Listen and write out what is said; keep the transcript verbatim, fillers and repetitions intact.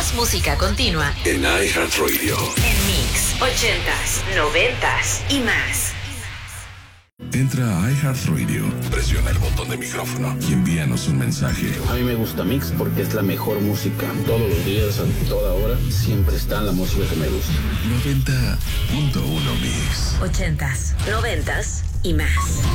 Más música continua en iHeartRadio. En Mix, ochentas, noventas y más. Entra a iHeartRadio, presiona el botón de micrófono y envíanos un mensaje. A mí me gusta Mix porque es la mejor música. Todos los días, a toda hora, siempre está la música que me gusta. noventa punto uno Mix. Ochentas, noventas y más.